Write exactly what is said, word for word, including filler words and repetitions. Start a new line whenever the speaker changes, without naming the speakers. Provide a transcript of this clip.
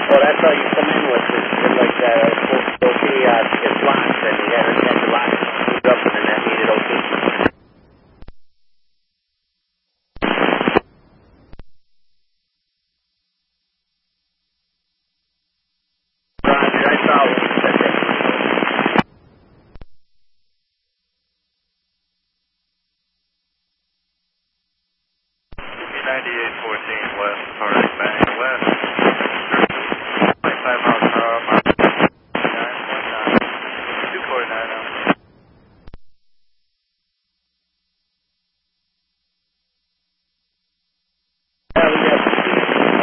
Well, that's all you come in with is is like uh, supposed to be uh, it's locked, and you had to have the lock screwed up, and then that needed O T.